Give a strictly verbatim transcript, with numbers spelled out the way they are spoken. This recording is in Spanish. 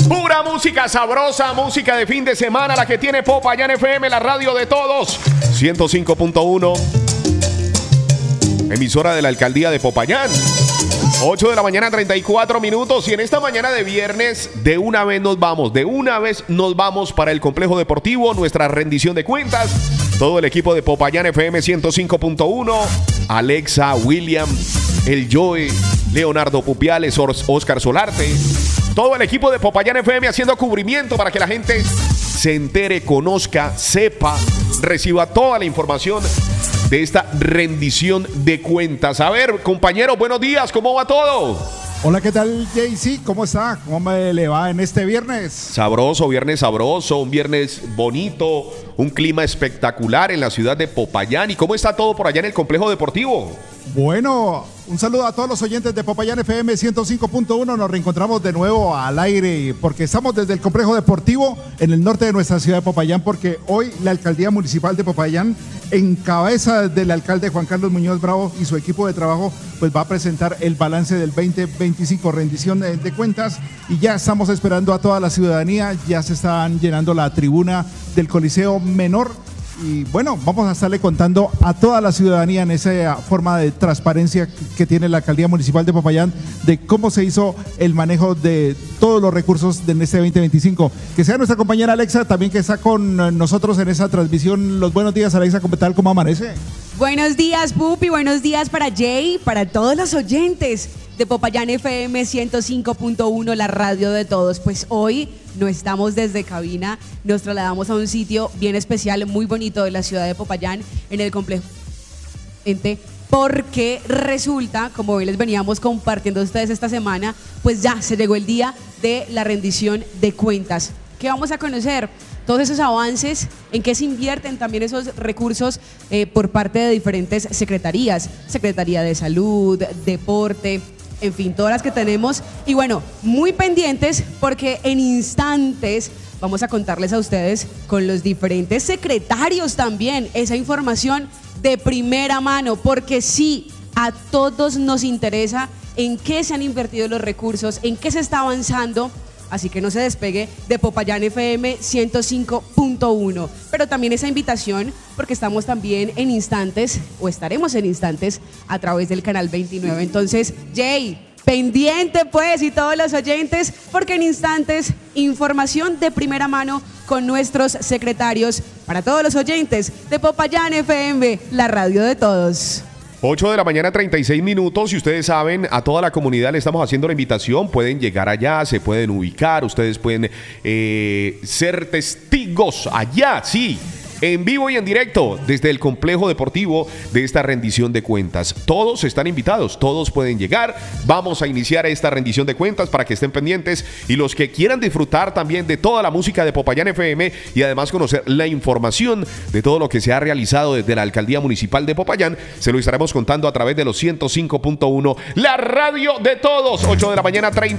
Pura música sabrosa, música de fin de semana, la que tiene Popayán F M, la radio de todos. ciento cinco punto uno. Emisora de la alcaldía de Popayán. ocho de la mañana, treinta y cuatro minutos. Y en esta mañana de viernes, de una vez nos vamos, de una vez nos vamos para el complejo deportivo, nuestra rendición de cuentas. Todo el equipo de Popayán F M ciento cinco punto uno. Alexa, William, el Joey, Leonardo Pupiales, Oscar Solarte. Todo el equipo de Popayán F M haciendo cubrimiento para que la gente se entere, conozca, sepa, reciba toda la información de esta rendición de cuentas. A ver, compañeros, buenos días, ¿cómo va todo? Hola, ¿qué tal, Jay? Sí, ¿cómo está? ¿Cómo me le va en este viernes? Sabroso, viernes sabroso, un viernes bonito, un clima espectacular en la ciudad de Popayán. ¿Y cómo está todo por allá en el complejo deportivo? Bueno, un saludo a todos los oyentes de Popayán F M ciento cinco punto uno. Nos reencontramos de nuevo al aire porque estamos desde el complejo deportivo en el norte de nuestra ciudad de Popayán, porque hoy la alcaldía municipal de Popayán, en cabeza del alcalde Juan Carlos Muñoz Bravo y su equipo de trabajo, pues va a presentar el balance del veinte veinticinco, rendición de, de cuentas, y ya estamos esperando a toda la ciudadanía. Ya se están llenando la tribuna del Coliseo Menor. Y bueno, vamos a estarle contando a toda la ciudadanía en esa forma de transparencia que tiene la alcaldía municipal de Popayán de cómo se hizo el manejo de todos los recursos de este veinte veinticinco. Que sea nuestra compañera Alexa también, que está con nosotros en esa transmisión. Los buenos días, Alexa, ¿cómo tal? ¿Cómo amanece? Buenos días, Pupi, buenos días para Jay, para todos los oyentes de Popayán F M ciento cinco punto uno, la radio de todos. Pues hoy no estamos desde cabina, nos trasladamos a un sitio bien especial, muy bonito de la ciudad de Popayán, en el complejo, porque resulta, como hoy les veníamos compartiendo a ustedes esta semana, pues ya se llegó el día de la rendición de cuentas. ¿Qué vamos a conocer? Todos esos avances, en qué se invierten también esos recursos eh, por parte de diferentes secretarías, Secretaría de Salud, Deporte, en fin, todas las que tenemos. Y bueno, muy pendientes porque en instantes vamos a contarles a ustedes con los diferentes secretarios también esa información de primera mano, porque sí, a todos nos interesa en qué se han invertido los recursos, en qué se está avanzando. Así que no se despegue de Popayán F M ciento cinco punto uno. Pero también esa invitación, porque estamos también en instantes, o estaremos en instantes, a través del canal veintinueve. Entonces, Jay, pendiente pues, y todos los oyentes, porque en instantes, información de primera mano con nuestros secretarios para todos los oyentes de Popayán F M, la radio de todos. ocho de la mañana, treinta y seis minutos, y ustedes saben, a toda la comunidad le estamos haciendo la invitación. Pueden llegar allá, se pueden ubicar, ustedes pueden eh, ser testigos allá, sí, en vivo y en directo, desde el complejo deportivo de esta rendición de cuentas. Todos están invitados, todos pueden llegar. Vamos a iniciar esta rendición de cuentas para que estén pendientes, y los que quieran disfrutar también de toda la música de Popayán F M y además conocer la información de todo lo que se ha realizado desde la alcaldía municipal de Popayán, se lo estaremos contando a través de los ciento cinco punto uno, la radio de todos. ocho de la mañana, treinta